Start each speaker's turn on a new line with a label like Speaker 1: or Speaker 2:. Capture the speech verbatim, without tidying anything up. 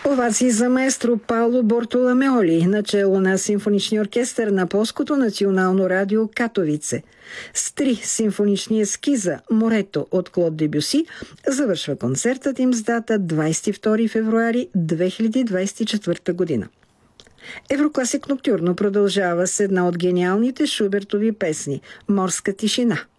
Speaker 1: Овации за маестро Пауло Бортоломеоли, начело на симфоничния оркестър на Полското национално радио Катовице. С три симфонични ескиза «Морето» от Клод Дебюси завършва концертът им с дата двадесет и втори февруари две хиляди двадесет и четвърта година. Еврокласик Ноктюрно продължава с една от гениалните Шубертови песни «Морска тишина».